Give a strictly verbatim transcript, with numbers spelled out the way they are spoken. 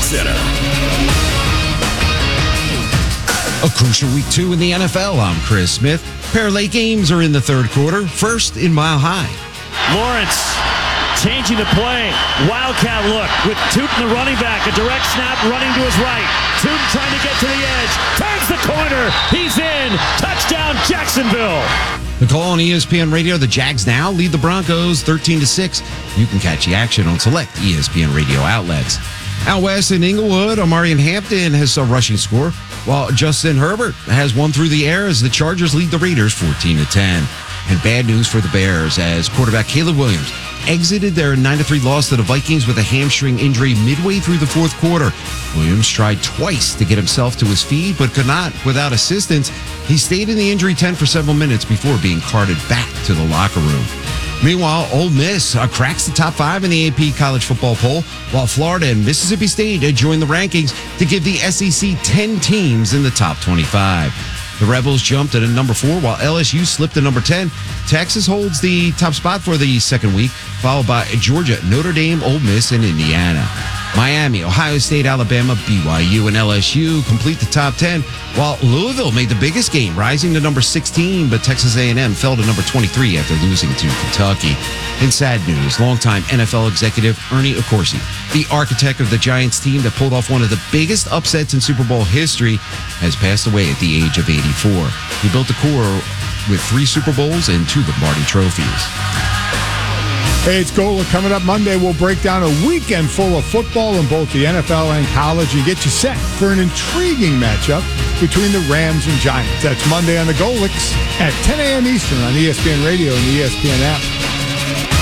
Center. A crucial week two in the N F L. I'm Chris Smith. Pair of late games are in the third quarter. First in Mile High. Lawrence changing the play. Wildcat look with Tootin, the running back. A direct snap running to his right. Tootin trying to get to the edge. Turns the corner. He's in. Touchdown, Jacksonville. The call on E S P N Radio. The Jags now lead the Broncos thirteen to six. You can catch the action on select E S P N Radio outlets. Out west in Inglewood, Omarion Hampton has a rushing score, while Justin Herbert has one through the air as the Chargers lead the Raiders fourteen to ten. And bad news for the Bears as quarterback Caleb Williams exited their nine to three loss to the Vikings with a hamstring injury midway through the fourth quarter. Williams tried twice to get himself to his feet, but could not without assistance. He stayed in the injury tent for several minutes before being carted back to the locker room. Meanwhile, Ole Miss uh, cracks the top five in the A P college football poll, while Florida and Mississippi State uh, join the rankings to give the S E C ten teams in the top twenty-five. The Rebels jumped at a number four, while L S U slipped to number ten. Texas holds the top spot for the second week, followed by Georgia, Notre Dame, Ole Miss, and Indiana. Miami, Ohio State, Alabama, B Y U, and L S U complete the top ten, while Louisville made the biggest game, rising to number sixteen, but Texas A and M fell to number twenty-three after losing to Kentucky. In sad news, longtime N F L executive Ernie Accorsi, the architect of the Giants team that pulled off one of the biggest upsets in Super Bowl history, has passed away at the age of eighty-four. He built a core with three Super Bowls and two Lombardi trophies. Hey, it's Gola. Coming up Monday, we'll break down a weekend full of football in both the N F L and college and get you set for an intriguing matchup between the Rams and Giants. That's Monday on the Golix at ten a.m. Eastern on E S P N Radio and the E S P N app.